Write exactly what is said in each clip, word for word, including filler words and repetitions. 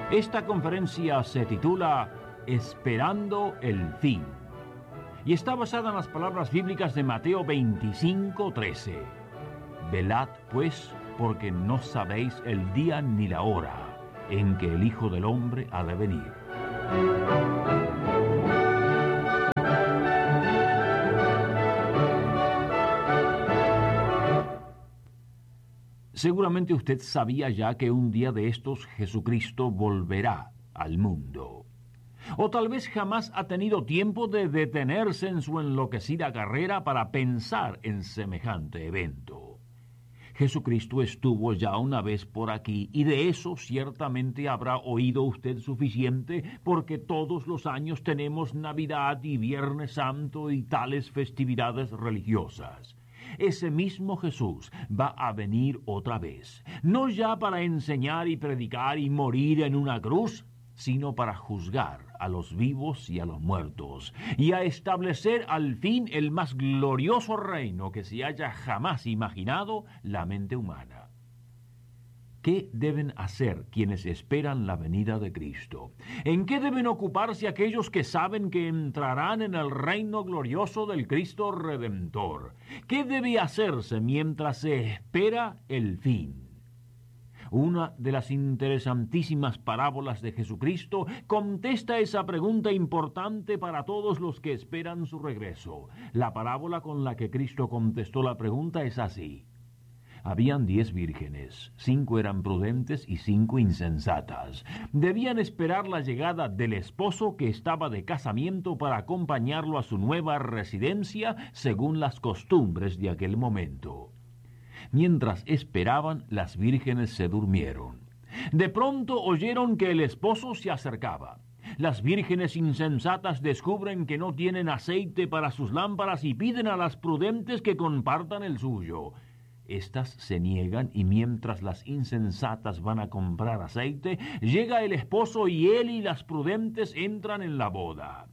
Esta conferencia se titula Esperando el fin y está basada en las palabras bíblicas de Mateo veinticinco, trece. Velad, pues, porque no sabéis el día ni la hora en que el Hijo del Hombre ha de venir. Seguramente usted sabía ya que un día de estos Jesucristo volverá al mundo. O tal vez jamás ha tenido tiempo de detenerse en su enloquecida carrera para pensar en semejante evento. Jesucristo estuvo ya una vez por aquí y de eso ciertamente habrá oído usted suficiente, porque todos los años tenemos Navidad y Viernes Santo y tales festividades religiosas. Ese mismo Jesús va a venir otra vez, no ya para enseñar y predicar y morir en una cruz, sino para juzgar a los vivos y a los muertos, y a establecer al fin el más glorioso reino que se haya jamás imaginado la mente humana. ¿Qué deben hacer quienes esperan la venida de Cristo? ¿En qué deben ocuparse aquellos que saben que entrarán en el reino glorioso del Cristo Redentor? ¿Qué debe hacerse mientras se espera el fin? Una de las interesantísimas parábolas de Jesucristo contesta esa pregunta importante para todos los que esperan su regreso. La parábola con la que Cristo contestó la pregunta es así. Habían diez vírgenes, cinco eran prudentes y cinco insensatas. Debían esperar la llegada del esposo que estaba de casamiento para acompañarlo a su nueva residencia según las costumbres de aquel momento. Mientras esperaban, las vírgenes se durmieron. De pronto oyeron que el esposo se acercaba. Las vírgenes insensatas descubren que no tienen aceite para sus lámparas y piden a las prudentes que compartan el suyo. Estas se niegan y mientras las insensatas van a comprar aceite, llega el esposo y él y las prudentes entran en la boda.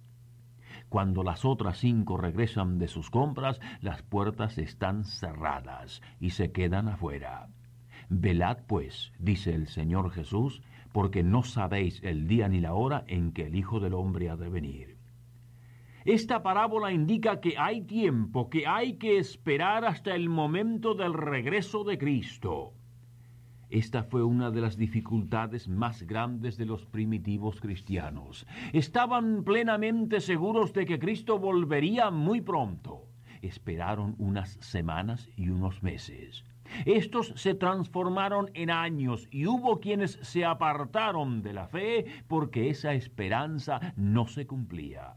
Cuando las otras cinco regresan de sus compras, las puertas están cerradas y se quedan afuera. Velad, pues, dice el Señor Jesús, porque no sabéis el día ni la hora en que el Hijo del Hombre ha de venir. Esta parábola indica que hay tiempo, que hay que esperar hasta el momento del regreso de Cristo. Esta fue una de las dificultades más grandes de los primitivos cristianos. Estaban plenamente seguros de que Cristo volvería muy pronto. Esperaron unas semanas y unos meses. Estos se transformaron en años y hubo quienes se apartaron de la fe porque esa esperanza no se cumplía.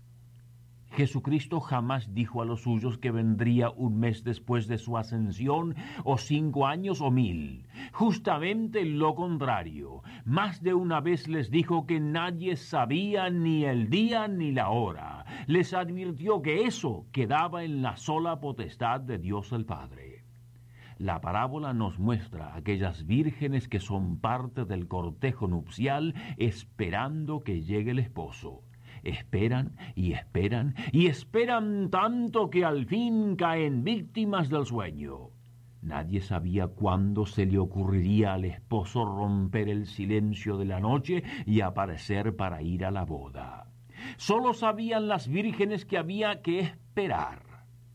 Jesucristo jamás dijo a los suyos que vendría un mes después de su ascensión, o cinco años o mil. Justamente lo contrario. Más de una vez les dijo que nadie sabía ni el día ni la hora. Les advirtió que eso quedaba en la sola potestad de Dios el Padre. La parábola nos muestra aquellas vírgenes que son parte del cortejo nupcial esperando que llegue el esposo. Esperan y esperan y esperan tanto que al fin caen víctimas del sueño. Nadie sabía cuándo se le ocurriría al esposo romper el silencio de la noche y aparecer para ir a la boda. Solo sabían las vírgenes que había que esperar.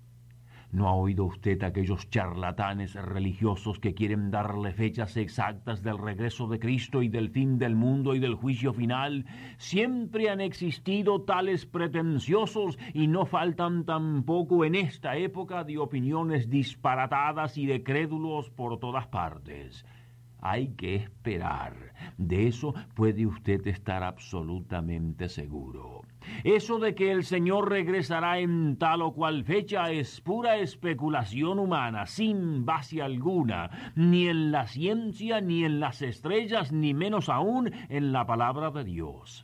¿No ha oído usted aquellos charlatanes religiosos que quieren darle fechas exactas del regreso de Cristo y del fin del mundo y del juicio final? Siempre han existido tales pretenciosos y no faltan tampoco en esta época de opiniones disparatadas y de crédulos por todas partes. Hay que esperar. De eso puede usted estar absolutamente seguro. Eso de que el Señor regresará en tal o cual fecha es pura especulación humana, sin base alguna, ni en la ciencia, ni en las estrellas, ni menos aún en la palabra de Dios.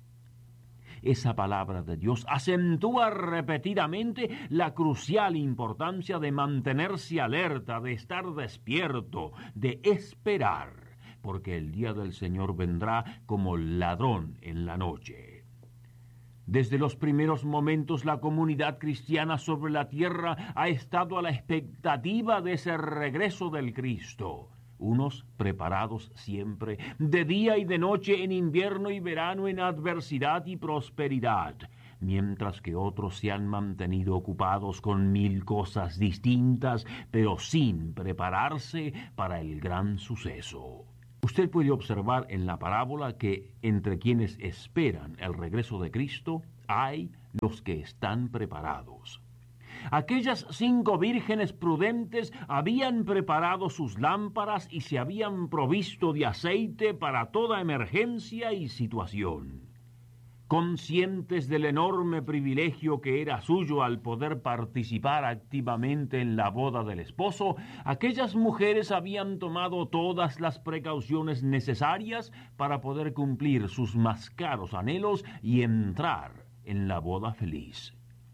Esa palabra de Dios acentúa repetidamente la crucial importancia de mantenerse alerta, de estar despierto, de esperar, porque el día del Señor vendrá como ladrón en la noche. Desde los primeros momentos la comunidad cristiana sobre la tierra ha estado a la expectativa de ese regreso del Cristo. unos preparados siempre, de día y de noche, en invierno y verano, en adversidad y prosperidad, mientras que otros se han mantenido ocupados con mil cosas distintas, pero sin prepararse para el gran suceso. Usted puede observar en la parábola que entre quienes esperan el regreso de Cristo hay los que están preparados. Aquellas cinco vírgenes prudentes habían preparado sus lámparas y se habían provisto de aceite para toda emergencia y situación. Conscientes del enorme privilegio que era suyo al poder participar activamente en la boda del esposo, aquellas mujeres habían tomado todas las precauciones necesarias para poder cumplir sus más caros anhelos y entrar en la boda feliz.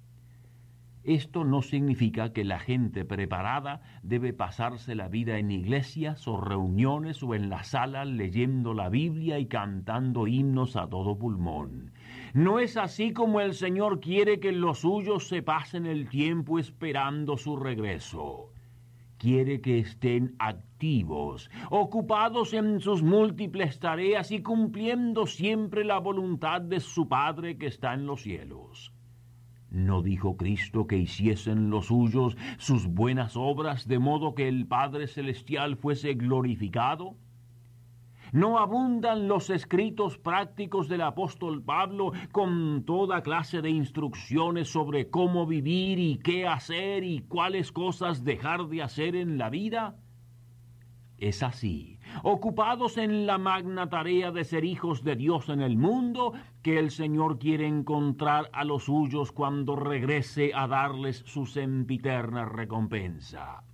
Esto no significa que la gente preparada debe pasarse la vida en iglesias o reuniones o en la sala leyendo la Biblia y cantando himnos a todo pulmón. No es así como el Señor quiere que los suyos se pasen el tiempo esperando su regreso. Quiere que estén activos, ocupados en sus múltiples tareas y cumpliendo siempre la voluntad de su Padre que está en los cielos. ¿No dijo Cristo que hiciesen los suyos sus buenas obras de modo que el Padre Celestial fuese glorificado? ¿No abundan los escritos prácticos del apóstol Pablo con toda clase de instrucciones sobre cómo vivir y qué hacer y cuáles cosas dejar de hacer en la vida? Es así, ocupados en la magna tarea de ser hijos de Dios en el mundo, que el Señor quiere encontrar a los suyos cuando regrese a darles su sempiterna recompensa.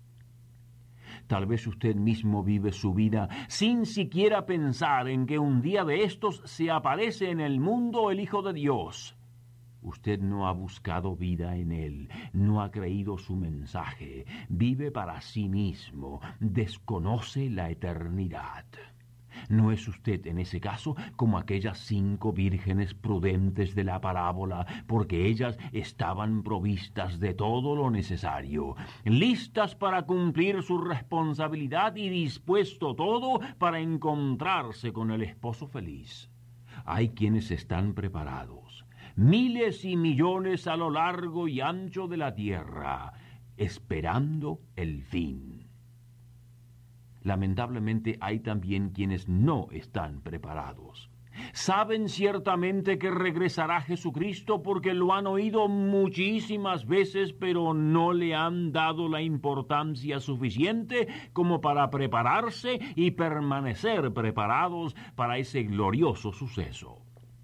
Tal vez usted mismo vive su vida sin siquiera pensar en que un día de estos se aparece en el mundo el Hijo de Dios. Usted no ha buscado vida en Él, no ha creído su mensaje, vive para sí mismo, desconoce la eternidad. ¿No es usted en ese caso como aquellas cinco vírgenes prudentes de la parábola, porque ellas estaban provistas de todo lo necesario, listas para cumplir su responsabilidad y dispuesto todo para encontrarse con el esposo feliz? Hay quienes están preparados, miles y millones a lo largo y ancho de la tierra, esperando el fin. Lamentablemente hay también quienes no están preparados. Saben ciertamente que regresará Jesucristo porque lo han oído muchísimas veces, pero no le han dado la importancia suficiente como para prepararse y permanecer preparados para ese glorioso suceso.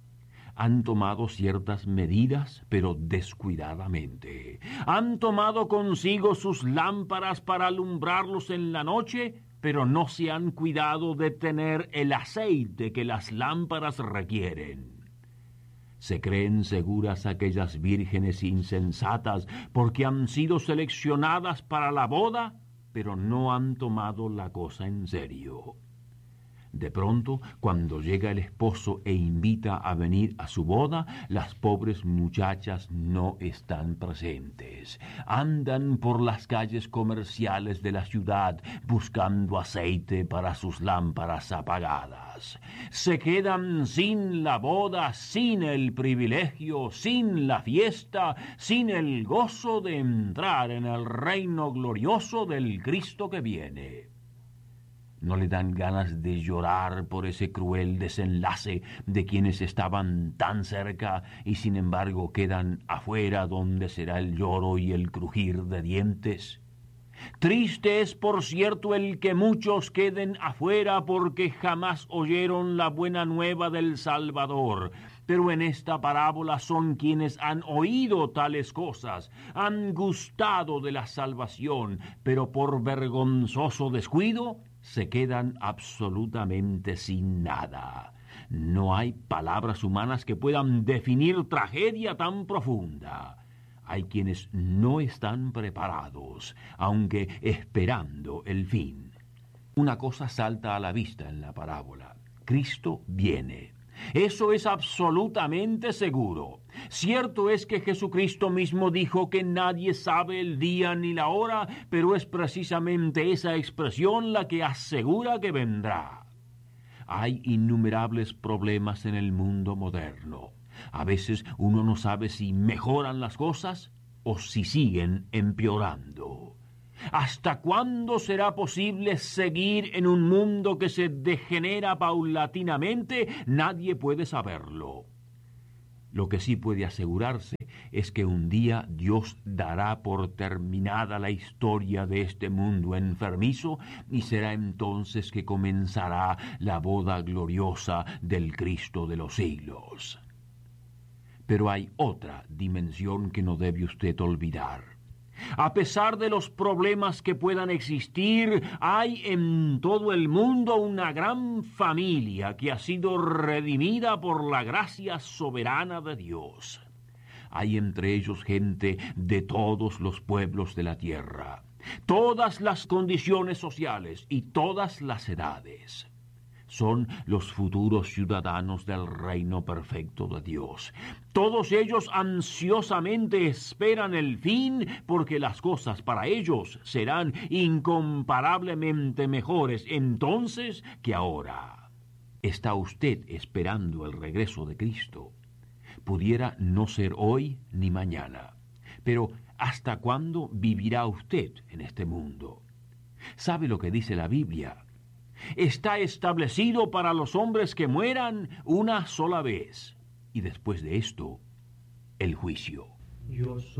Han tomado ciertas medidas, pero descuidadamente. Han tomado consigo sus lámparas para alumbrarlos en la noche, pero no se han cuidado de tener el aceite que las lámparas requieren. Se creen seguras aquellas vírgenes insensatas porque han sido seleccionadas para la boda, pero no han tomado la cosa en serio. De pronto, cuando llega el esposo e invita a venir a su boda, las pobres muchachas no están presentes. Andan por las calles comerciales de la ciudad buscando aceite para sus lámparas apagadas. Se quedan sin la boda, sin el privilegio, sin la fiesta, sin el gozo de entrar en el reino glorioso del Cristo que viene. ¿No le dan ganas de llorar por ese cruel desenlace de quienes estaban tan cerca y sin embargo quedan afuera donde será el lloro y el crujir de dientes? Triste es, por cierto, el que muchos queden afuera porque jamás oyeron la buena nueva del Salvador. Pero en esta parábola son quienes han oído tales cosas, han gustado de la salvación, pero por vergonzoso descuido se quedan absolutamente sin nada. No hay palabras humanas que puedan definir tragedia tan profunda. Hay quienes no están preparados, aunque esperando el fin. Una cosa salta a la vista en la parábola. Cristo viene. Eso es absolutamente seguro. Cierto es que Jesucristo mismo dijo que nadie sabe el día ni la hora, pero es precisamente esa expresión la que asegura que vendrá. Hay innumerables problemas en el mundo moderno. A veces uno no sabe si mejoran las cosas o si siguen empeorando. ¿Hasta cuándo será posible seguir en un mundo que se degenera paulatinamente? Nadie puede saberlo. Lo que sí puede asegurarse es que un día Dios dará por terminada la historia de este mundo enfermizo y será entonces que comenzará la boda gloriosa del Cristo de los siglos. Pero hay otra dimensión que no debe usted olvidar. A pesar de los problemas que puedan existir, hay en todo el mundo una gran familia que ha sido redimida por la gracia soberana de Dios. Hay entre ellos gente de todos los pueblos de la tierra, todas las condiciones sociales y todas las edades. Son los futuros ciudadanos del reino perfecto de Dios. Todos ellos ansiosamente esperan el fin porque las cosas para ellos serán incomparablemente mejores entonces que ahora. ¿Está usted esperando el regreso de Cristo? Pudiera no ser hoy ni mañana. Pero ¿hasta cuándo vivirá usted en este mundo? ¿Sabe lo que dice la Biblia? Está establecido para los hombres que mueran una sola vez, y después de esto, el juicio. Yo soy